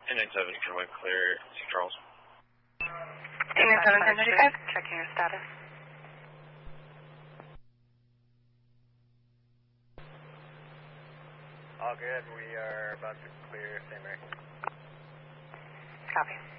1097, convoy clear, St. Charles. 1097, 1095. Checking your status. All good. We are about to clear St. Mary. Copy.